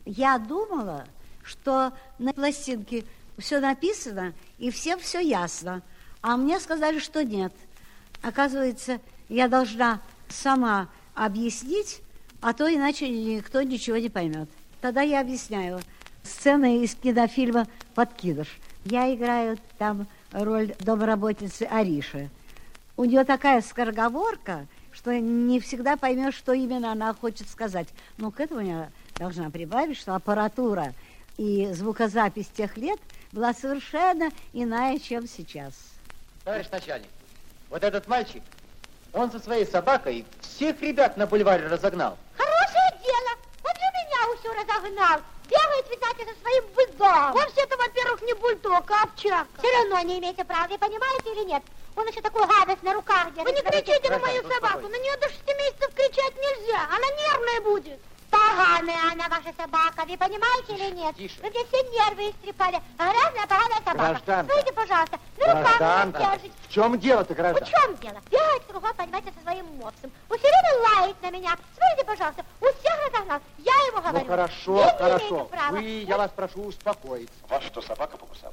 Я думала, что на пластинке все написано и всем все ясно. А мне сказали, что нет. Оказывается, я должна сама объяснить, а то иначе никто ничего не поймет. Тогда я объясняю. Сцена из кинофильма «Подкидыш». Я играю там роль домработницы Ариши. У нее такая скороговорка, что не всегда поймешь, что именно она хочет сказать. Но к этому я должна прибавить, что аппаратура и звукозапись тех лет была совершенно иная, чем сейчас. Товарищ начальник, вот этот мальчик, он со своей собакой всех ребят на бульваре разогнал. Хорошее дело. Вот и меня все разогнал. Бегает, видать, со своим бульдогом. Вообще-то, во-первых, не бульдог, а овчарка. Все равно не имеете права, вы понимаете или нет? Он еще такую гадость на руках держит. Вы не кричите на мою собаку. На нее до 6 месяцев кричать нельзя. Она нервная будет. Поганая она, ваша собака. Вы понимаете или нет? Тише. Вы мне все нервы истрепали. Грязная, поганая собака. Гражданка. Скажите, пожалуйста, на руках Гражданка, держите. в чем дело-то, В гражданка? чем дело? Бегает кругом, понимаете, со своим мопсом. Он все время лает на меня. Смотрите, пожалуйста, у всех разогнал. Я ему говорю. Ну, хорошо, вы не хорошо. имеете права. Вы, я вас прошу, успокоиться. Вас что, собака покусала?